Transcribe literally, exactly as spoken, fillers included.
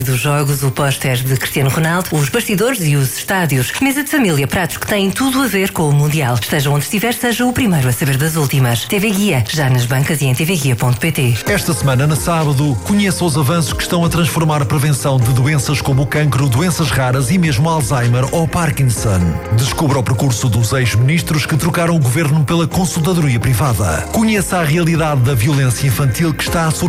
Dos jogos, o póster de Cristiano Ronaldo, os bastidores e os estádios. Mesa de família, pratos que têm tudo a ver com o Mundial. Esteja onde estiver, seja o primeiro a saber das últimas. T V Guia, já nas bancas e em t v guia ponto p t. Esta semana, na sábado, conheça os avanços que estão a transformar a prevenção de doenças como o cancro, doenças raras e mesmo Alzheimer ou Parkinson. Descubra o percurso dos ex-ministros que trocaram o governo pela consultadoria privada. Conheça a realidade da violência infantil que está a surgir